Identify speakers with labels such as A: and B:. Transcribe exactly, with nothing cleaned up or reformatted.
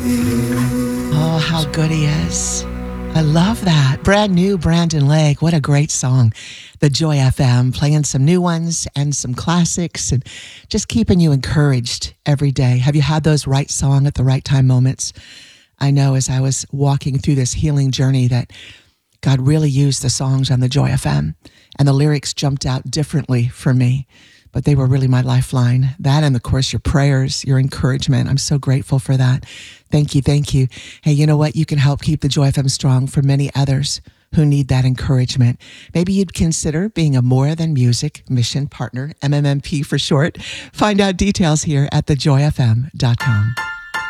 A: Oh, how good he is. I love that. Brand new Brandon Lake. What a great song. The Joy F M, playing some new ones and some classics and just keeping you encouraged every day. Have you had those right song at the right time moments? I know as I was walking through this healing journey that God really used the songs on the Joy F M, and the lyrics jumped out differently for me, but they were really my lifeline. That and, of course, your prayers, your encouragement. I'm so grateful for that. Thank you, thank you. Hey, you know what? You can help keep the Joy F M strong for many others who need that encouragement. Maybe you'd consider being a More Than Music mission partner, M M M P for short. Find out details here at the joy f m dot com.